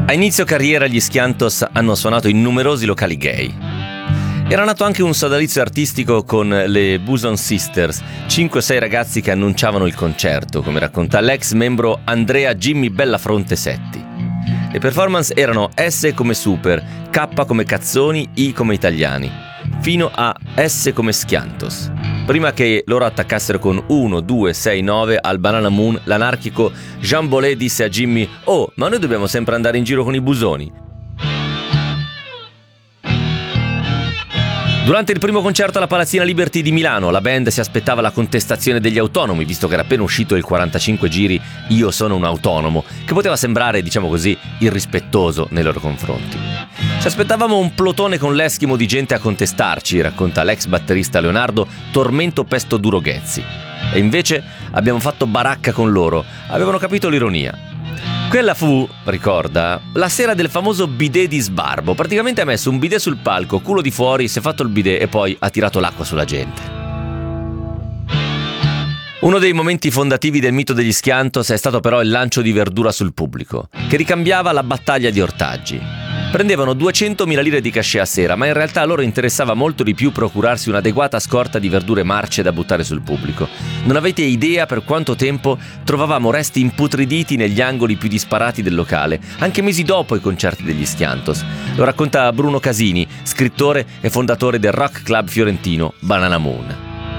A inizio carriera gli Schiantos hanno suonato in numerosi locali gay. Era nato anche un sodalizio artistico con le Buson Sisters, 5-6 ragazzi che annunciavano il concerto, come racconta l'ex membro Andrea Jimmy Bellafronte Setti. Le performance erano S come super, K come cazzoni, I come italiani, fino a S come Schiantos. Prima che loro attaccassero con 1, 2, 6, 9 al Banana Moon, l'anarchico Jean Bollet disse a Jimmy: «Oh, ma noi dobbiamo sempre andare in giro con i busoni». Durante il primo concerto alla Palazzina Liberty di Milano, la band si aspettava la contestazione degli autonomi, visto che era appena uscito il 45 giri Io sono un autonomo, che poteva sembrare, diciamo così, irrispettoso nei loro confronti. Ci aspettavamo un plotone con l'eschimo di gente a contestarci, racconta l'ex batterista Leonardo Tormento Pesto Duro Ghezzi. E invece abbiamo fatto baracca con loro, avevano capito l'ironia. Quella fu, ricorda, la sera del famoso bidet di Sbarbo. Praticamente ha messo un bidet sul palco, culo di fuori, si è fatto il bidet e poi ha tirato l'acqua sulla gente. Uno dei momenti fondativi del mito degli Schiantos è stato però il lancio di verdura sul pubblico, che ricambiava la battaglia di ortaggi. Prendevano 200.000 lire di cachet a sera, ma in realtà a loro interessava molto di più procurarsi un'adeguata scorta di verdure marce da buttare sul pubblico. Non avete idea per quanto tempo trovavamo resti imputriditi negli angoli più disparati del locale, anche mesi dopo i concerti degli Schiantos. Lo racconta Bruno Casini, scrittore e fondatore del rock club fiorentino Banana Moon.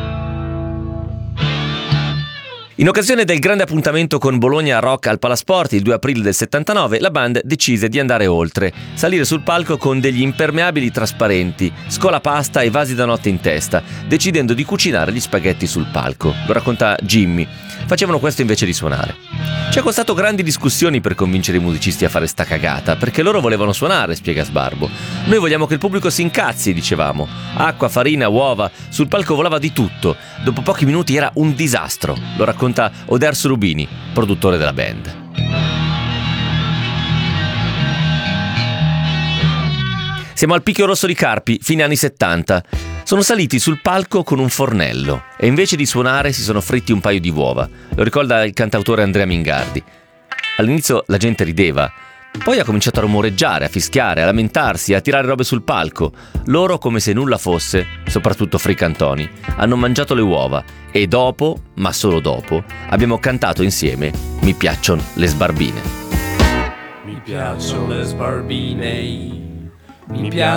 In occasione del grande appuntamento con Bologna Rock al Palasport il 2 aprile del 79, la band decise di andare oltre, salire sul palco con degli impermeabili trasparenti, scolapasta e vasi da notte in testa, decidendo di cucinare gli spaghetti sul palco. Lo racconta Jimmy. Facevano questo invece di suonare. Ci è costato grandi discussioni per convincere i musicisti a fare sta cagata, perché loro volevano suonare, spiega Sbarbo. Noi vogliamo che il pubblico si incazzi, dicevamo. Acqua, farina, uova, sul palco volava di tutto. Dopo pochi minuti era un disastro, lo racconta Oderso Rubini, produttore della band. Siamo al Picchio Rosso di Carpi, fine anni 70. Sono saliti sul palco con un fornello e invece di suonare si sono fritti un paio di uova. Lo ricorda il cantautore Andrea Mingardi. All'inizio la gente rideva, poi ha cominciato a rumoreggiare, a fischiare, a lamentarsi, a tirare robe sul palco. Loro, come se nulla fosse, soprattutto fricantoni, hanno mangiato le uova e dopo, ma solo dopo, abbiamo cantato insieme Mi piacciono le sbarbine. Mi piacciono le sbarbine, mi piacciono